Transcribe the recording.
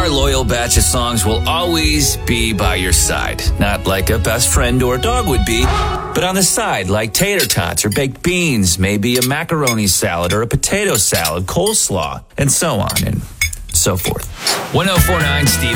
Our loyal batch of songs will always be by your side. Not like a best friend or a dog would be, but on the side, like tater tots or baked beans, maybe a macaroni salad or a potato salad, coleslaw, and so on and so forth. 1049 Steve.